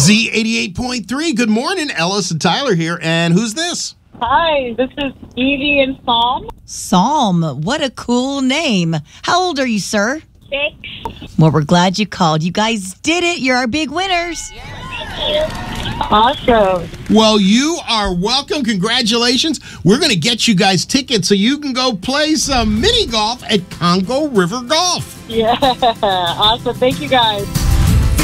Z88.3. Good morning, Ellis and Tyler here. And who's this? Hi, this is Evie and Psalm. Psalm, what a cool name. How old are you, sir? 6. Well, we're glad you called. You guys did it. You're our big winners. Awesome. Well, you are welcome. Congratulations. We're going to get you guys tickets so you can go play some mini golf at Congo River Golf. Yeah, awesome. Thank you guys.